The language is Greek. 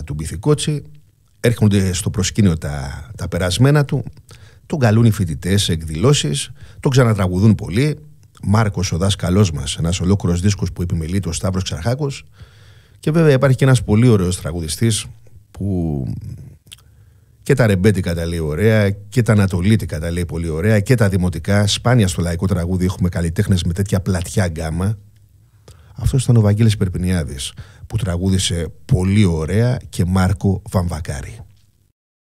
του Μπιθικότσι, έρχονται στο προσκήνιο τα περασμένα του, τον καλούν οι φοιτητές σε εκδηλώσεις, τον ξανατραγουδούν πολύ. Μάρκος, ο δάσκαλός μας, ένας ολόκληρος δίσκος που επιμελείται ο Σταύρος Ξαρχάκος. Και βέβαια υπάρχει και ένας πολύ ωραίος τραγουδιστής που και τα ρεμπέτικα τα λέει ωραία και τα ανατολίτικα τα λέει πολύ ωραία και τα δημοτικά. Σπάνια στο λαϊκό τραγούδι έχουμε καλλιτέχνες με τέτοια πλατιά γκάμα. Αυτός ήταν ο Βαγγέλης Περπινιάδης, που τραγούδισε πολύ ωραία και Μάρκο Βαμβακάρη.